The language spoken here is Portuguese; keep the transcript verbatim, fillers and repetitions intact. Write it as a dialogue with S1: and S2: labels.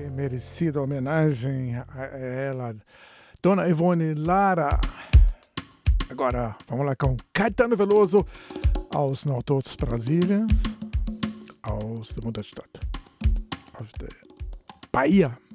S1: merecida homenagem a ela, Dona Ivone Lara. Agora, vamos lá com Caetano Veloso, aus Nordost Brasiliens, aus der Mutterstadt, aus der Bahia.